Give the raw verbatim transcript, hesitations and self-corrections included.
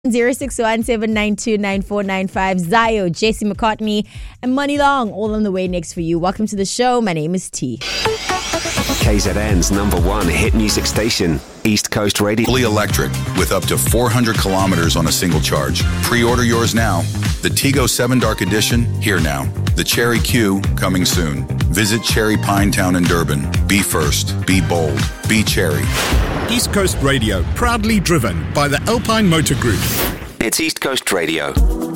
zero six one seven nine two nine four nine five. Zayo, J C McCartney, and Money Long, all on the way next for you. Welcome to the show. My name is T. K Z N's number one hit music station, East Coast Radio. Fully electric with up to four hundred kilometers on a single charge. Pre-order yours now. The Tigo seven Dark Edition, here now. The Cherry Q, coming soon. Visit Cherry Pinetown in Durban. Be first. Be bold. Be Cherry. East Coast Radio, proudly driven by the Alpine Motor Group. It's East Coast Radio.